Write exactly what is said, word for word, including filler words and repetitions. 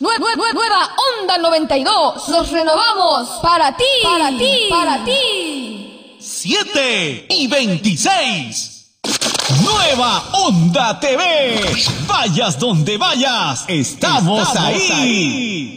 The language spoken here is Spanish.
Nue- nue- nue- nueva Onda noventa y dos. Nos renovamos para ti, para ti, para ti. siete y veintiséis. Nueva Onda T V. Vayas donde vayas, estamos, estamos ahí. ahí.